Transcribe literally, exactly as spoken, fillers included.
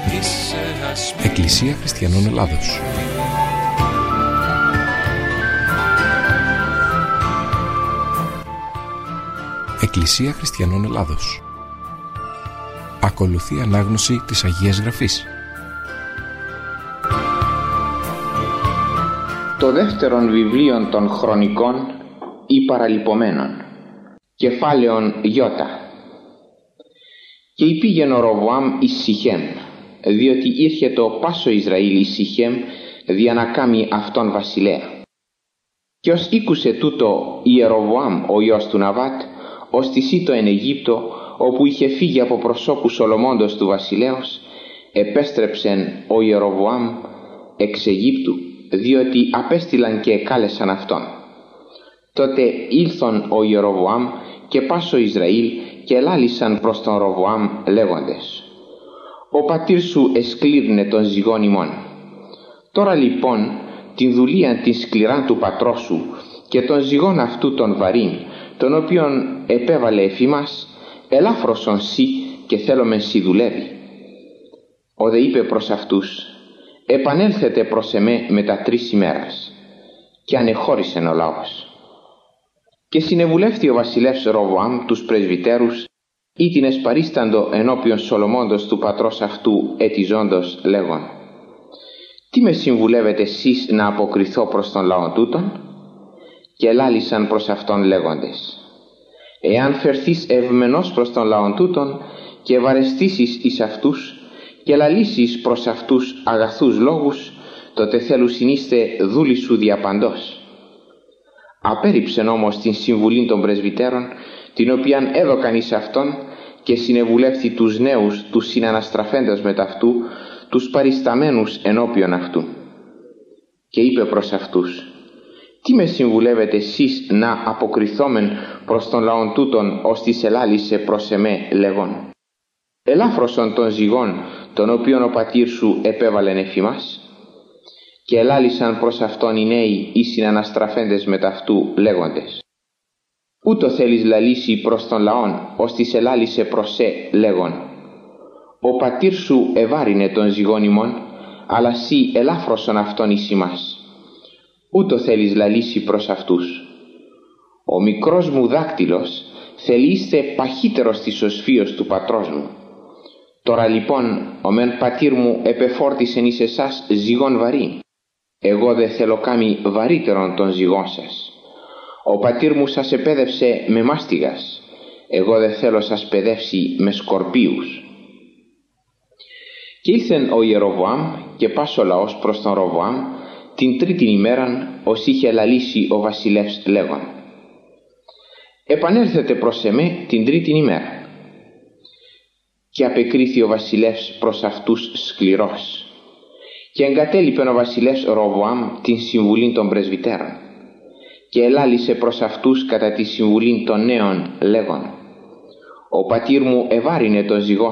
Εκκλησία Χριστιανών Ελλάδος. Εκκλησία Χριστιανών Ελλάδος. Ακολουθεί ανάγνωση της Αγίας Γραφής. Το δεύτερον βιβλίο των Χρονικών ή Παραλυπωμένων, κεφάλαιον Ι. Και υπήγεν ο Ροβοάμ εις Σιχέμ, διότι ήρχε το πάσο Ισραήλ εις Σιχέμ δια να κάμει αυτόν βασιλέα. Και ως ήκουσε τούτο Ιεροβοάμ ο ιός του Ναβάτ, ως της ήτο εν Αιγύπτο, όπου είχε φύγει από προσώπου Σολομώντος του βασιλέως, επέστρεψεν ο Ιεροβοάμ εξ Αιγύπτου, διότι απέστειλαν και εκάλεσαν αυτόν. Τότε ήλθον ο Ιεροβοάμ και πάσο Ισραήλ και ελάλησαν προς τον Ροβοάμ λέγοντες: «Ο πατήρ σου εσκλήρνε τον ζυγόν ημών. Τώρα λοιπόν την δουλείαν την σκληράν του πατρός σου και τον ζυγόν αυτού τον βαρύν, τον οποίον επέβαλε εφήμας, ελάφρωσον σοι και θέλομεν σοι δουλεύει». Ο δε είπε προς αυτούς: «Επανέλθετε προς εμέ μετά τρεις ημέρας». Και ανεχώρησεν ο λαός. Και συνεβουλεύθη ο βασιλεύς Ροβοάμ τους πρεσβυτέρους, ήτινες παρίσταντο ενώπιον Σολομώντος του πατρός αυτού ετιζόντος λέγον: «Τι με συμβουλεύετε εσείς να αποκριθώ προς τον λαό τούτον?» Και ελάλησαν προς αυτόν λέγοντες: «Εάν φερθείς ευμενός προς τον λαό τούτον και βαρεστήσεις εις αυτούς και λαλήσεις προς αυτούς αγαθούς λόγους, τότε θέλουσιν είστε δούλοι σου διαπαντός». Απέρριψεν όμως την συμβουλή των πρεσβυτέρων, την οποίαν έδωκαν εις αυτόν, και συνεβουλεύθη τους νέους, τους συναναστραφέντες μετ' αυτού, τους παρισταμένους ενώπιον αυτού. Και είπε προς αυτούς: «Τι με συμβουλεύετε εσείς να αποκριθόμεν προς τον λαόν τούτον, ως της ελάλησε προς εμέ λέγον: ελάφρωσον τον ζυγόν, τον οποίον ο πατήρ σου επέβαλεν εφήμας?» Και ελάλησαν προς αυτόν οι νέοι οι συναναστραφέντες μετ' αυτού λέγοντες: «Ούτω θέλεις λαλήσει προς τον λαόν, ως της ελάλησε προς σε λέγον: ο πατήρ σου εβάρινε τον ζυγόν ημών, αλλά σοι ελάφρωσον αυτόν εις ημάς». Ούτω θέλεις λαλήσει προς αυτούς: «Ο μικρός μου δάκτυλος θέλει είστε παχύτερος της οσφίος του πατρός μου. Τώρα λοιπόν ο μεν πατήρ μου επεφόρτισεν εις εσάς ζυγόν βαρύ. Εγώ δε θέλω κάμει βαρύτερον των ζυγών σας. Ο πατήρ μου σας επέδευσε με μάστιγας, εγώ δε θέλω σας παιδεύσει με σκορπίους». Και ήλθεν ο Ιεροβοάμ και πας ο λαός προς τον Ροβοάμ την τρίτην ημέραν, ως είχε λαλήσει ο βασιλεύς λέγον: «Επανέλθετε προς εμέ την τρίτην ημέρα». Και απεκρίθη ο βασιλεύς προς αυτούς σκληρός. Και εγκατέλειπεν ο βασιλεύς Ροβοάμ την συμβουλή των πρεσβυτέρων. Και ελάλησε προς αυτούς κατά τη συμβουλή των νέων λέγον: «Ο πατήρ μου εβάρινε τον ζυγό